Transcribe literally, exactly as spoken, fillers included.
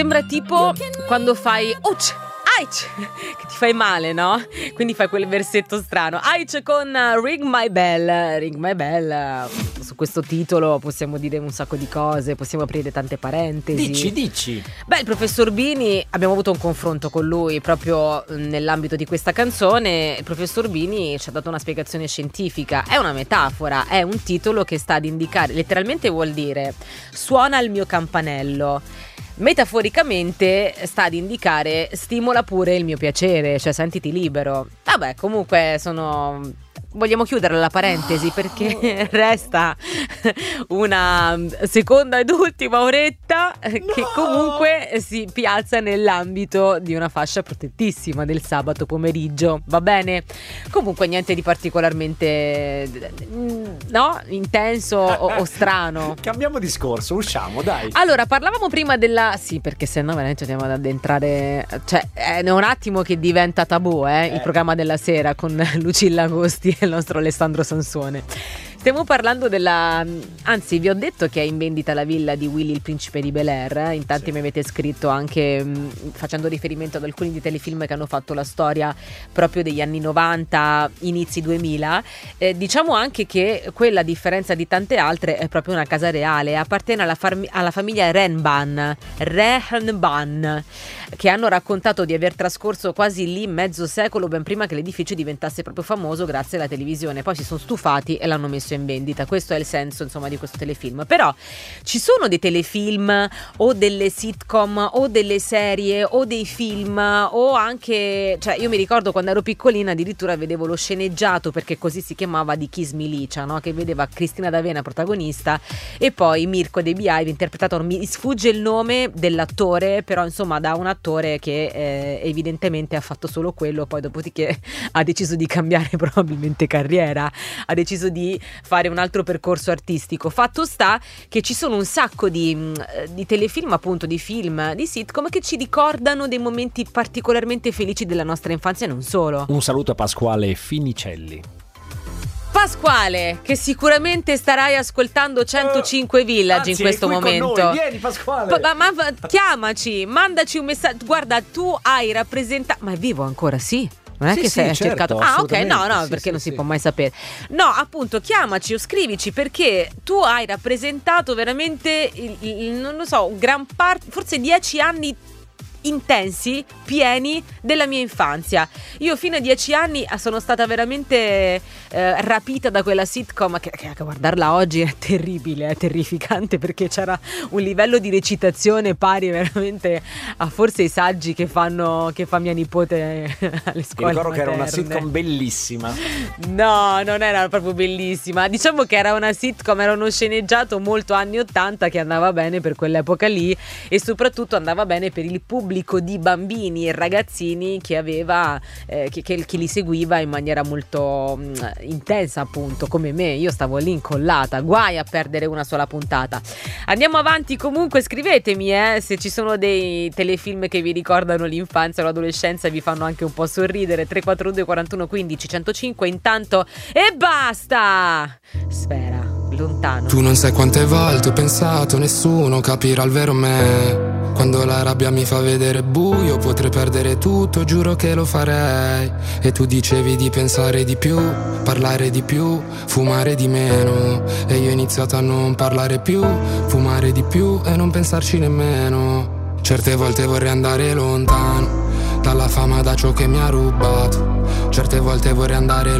Sembra tipo quando fai ouch, aic, che ti fai male, no? Quindi fai quel versetto strano. Aic con uh, Ring My Bell. Ring My Bell. Uh, su questo titolo possiamo dire un sacco di cose, possiamo aprire tante parentesi. Dici, dici. Beh, il professor Bini, abbiamo avuto un confronto con lui proprio nell'ambito di questa canzone. Il professor Bini ci ha dato una spiegazione scientifica. È una metafora, è un titolo che sta ad indicare, letteralmente vuol dire suona il mio campanello. Metaforicamente sta ad indicare stimola pure il mio piacere, cioè sentiti libero. Vabbè, comunque sono... Vogliamo chiudere la parentesi perché resta una seconda ed ultima oretta che no! comunque si piazza nell'ambito di una fascia protettissima del sabato pomeriggio, va bene? Comunque niente di particolarmente no, intenso o, o strano. Cambiamo discorso, usciamo, dai. Allora, parlavamo prima della... Sì, perché sennò veramente andiamo ad addentrare... Cioè, è un attimo che diventa tabù, eh, eh. il programma della sera con Lucilla Agosti il nostro Alessandro Sansone. Stiamo parlando della... Anzi, vi ho detto che è in vendita la villa di Willy il principe di Bel-Air. In tanti sì. mi avete scritto anche mh, facendo riferimento ad alcuni di telefilm che hanno fatto la storia proprio degli anni novanta, inizi duemila. Eh, diciamo anche che quella, a differenza di tante altre, è proprio una casa reale. Appartiene alla, farmi- alla famiglia Renban, Renban, che hanno raccontato di aver trascorso quasi lì mezzo secolo ben prima che l'edificio diventasse proprio famoso grazie alla televisione. Poi si sono stufati e l'hanno messo in vendita. Questo è il senso, insomma, di questo telefilm. Però ci sono dei telefilm o delle sitcom o delle serie o dei film o anche, cioè io mi ricordo quando ero piccolina addirittura vedevo lo sceneggiato, perché così si chiamava, di Kiss Milicia, no? Che vedeva Cristina D'Avena protagonista e poi Mirko De Biai interpretato, mi sfugge il nome dell'attore, però insomma da un attore che eh, evidentemente ha fatto solo quello, poi dopodiché ha deciso di cambiare probabilmente carriera, ha deciso di fare un altro percorso artistico. Fatto sta che ci sono un sacco di, di telefilm, appunto di film, di sitcom che ci ricordano dei momenti particolarmente felici della nostra infanzia e non solo. Un saluto a Pasquale Finicelli. Pasquale, che sicuramente starai ascoltando centocinque Village Anzi, in questo qui momento. Con noi. Vieni Pasquale. Ma, ma, ma chiamaci, mandaci un messaggio. Guarda, tu hai rappresentato. Ma è vivo ancora, sì? Non è sì, che sì, sei certo, cercato. Ah, ok, no, no, sì, perché sì, non sì. si può mai sapere. No, appunto, chiamaci o scrivici, perché tu hai rappresentato veramente il, il, non lo so, gran parte, forse dieci anni intensi, pieni della mia infanzia. Io fino a dieci anni sono stata veramente eh, rapita da quella sitcom che, che a guardarla oggi è terribile, è terrificante, perché c'era un livello di recitazione pari veramente a forse i saggi che fanno che fa mia nipote alle scuole. Mi ricordo materne. che era una sitcom bellissima. No, non era proprio bellissima. Diciamo che era una sitcom, era uno sceneggiato molto anni ottanta che andava bene per quell'epoca lì e soprattutto andava bene per il pubblico di bambini e ragazzini che aveva eh, che, che, che li seguiva in maniera molto mh, intensa, appunto come me. Io stavo lì incollata, guai a perdere una sola puntata. Andiamo avanti, comunque scrivetemi eh, se ci sono dei telefilm che vi ricordano l'infanzia o l'adolescenza e vi fanno anche un po' sorridere. Tre quattro due quarantuno quindici centocinque. Intanto e basta. Sfera, lontano. Tu non sai quante volte ho pensato nessuno capirà il vero me. Quando la rabbia mi fa vedere buio potrei perdere tutto, giuro che lo farei. E tu dicevi di pensare di più, parlare di più, fumare di meno. E io ho iniziato a non parlare più, fumare di più e non pensarci nemmeno. Certe volte vorrei andare lontano dalla fama, da ciò che mi ha rubato. Certe volte vorrei andare